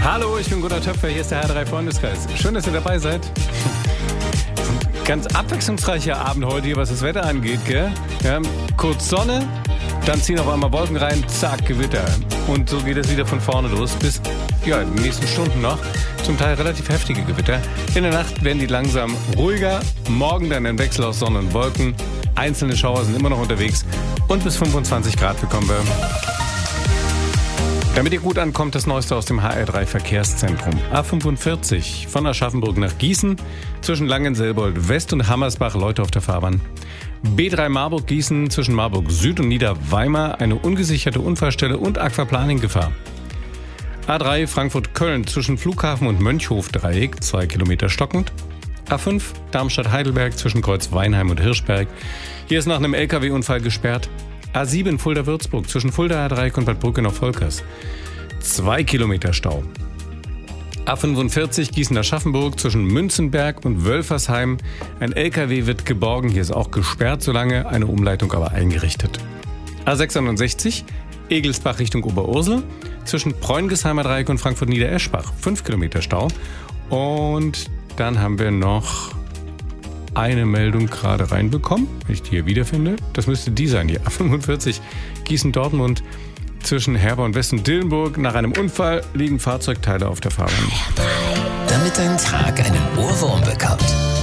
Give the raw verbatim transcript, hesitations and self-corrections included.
Hallo, ich bin Gunnar Töpfer, hier ist der H drei Freundeskreis. Schön, dass ihr dabei seid. Ganz abwechslungsreicher Abend heute hier, was das Wetter angeht, gell? Ja, kurz Sonne, dann ziehen auf einmal Wolken rein, zack, Gewitter. Und so geht es wieder von vorne los bis, ja, in den nächsten Stunden noch. Zum Teil relativ heftige Gewitter. In der Nacht werden die langsam ruhiger. Morgen dann ein Wechsel aus Sonne und Wolken. Einzelne Schauer sind immer noch unterwegs. Und bis fünfundzwanzig Grad bekommen wir. Damit ihr gut ankommt, das Neueste aus dem H R drei Verkehrszentrum. A fünfundvierzig von Aschaffenburg nach Gießen, zwischen Langenselbold West und Hammersbach, Leute auf der Fahrbahn. B drei Marburg-Gießen, zwischen Marburg Süd und Niederweimar, eine ungesicherte Unfallstelle und Aquaplaning-Gefahr. A drei Frankfurt-Köln, zwischen Flughafen und Mönchhof-Dreieck, zwei Kilometer stockend. A fünf Darmstadt-Heidelberg, zwischen Kreuz-Weinheim und Hirschberg. Hier ist nach einem L K W-Unfall gesperrt. A sieben Fulda-Würzburg, zwischen Fulda-Dreieck und Bad Brücke-Volkers. Zwei Kilometer Stau. A fünfundvierzig Gießen-Aschaffenburg, zwischen Münzenberg und Wölfersheim. Ein L K W wird geborgen, hier ist auch gesperrt so lange, eine Umleitung aber eingerichtet. A sechsundsechzig Egelsbach Richtung Oberursel, zwischen Preungesheimer Dreieck und Frankfurt-Niedereschbach. Fünf Kilometer Stau. Und dann haben wir noch eine Meldung gerade reinbekommen, wenn ich die hier wiederfinde. Das müsste die sein, die A fünfundvierzig Gießen-Dortmund, zwischen Herborn West und Dillenburg. Nach einem Unfall liegen Fahrzeugteile auf der Fahrbahn. Damit dein Tag einen Ohrwurm bekommt.